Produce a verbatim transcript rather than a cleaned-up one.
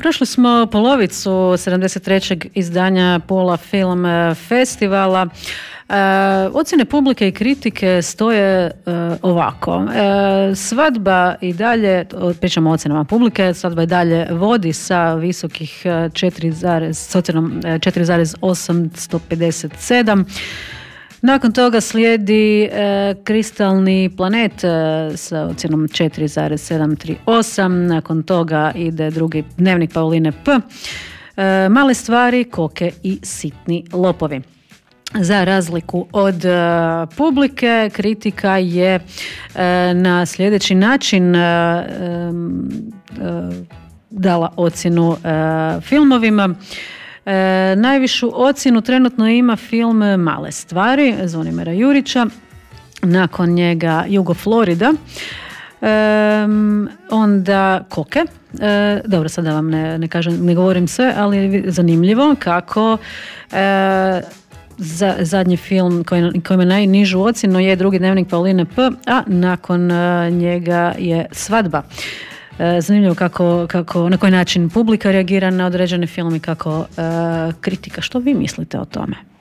Prošli smo polovicu sedamdeset trećeg izdanja Pola Film Festivala. E, ocjene publike i kritike stoje e, ovako. E, svadba i dalje, pričamo o ocjenama publike, svadba i dalje vodi sa visokih četiri, s ocjenom četiri zarez osamsto pedeset sedam. Nakon toga slijedi e, Kristalni planet e, sa ocjenom četiri zarez sedam tri osam. Nakon toga ide drugi Dnevnik Pauline P. E, Male stvari, Koke i Sitni lopovi. Za razliku od e, publike, kritika je e, na sljedeći način e, e, dala ocjenu e, filmovima. E, najvišu ocjenu trenutno ima film Male stvari Zvonimira Jurića, nakon njega Jugo Florida, e, onda Koke. E, dobro, sada vam ne, ne kažem, ne govorim sve, ali zanimljivo kako e, za, zadnji film koji, koji ima najnižu ocjenu je drugi Dnevnik Pauline P, a nakon e, njega je Svadba. Zanimljivo kako, kako, na koji način publika reagira na određene filme, kako e, kritika. Što vi mislite o tome?